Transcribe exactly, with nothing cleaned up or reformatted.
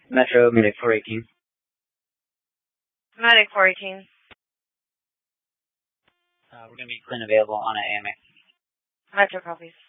Metro, Medic four eighteen. Medic four eighteen. Uh, we're going to be clean available on an A M A. Metro copies.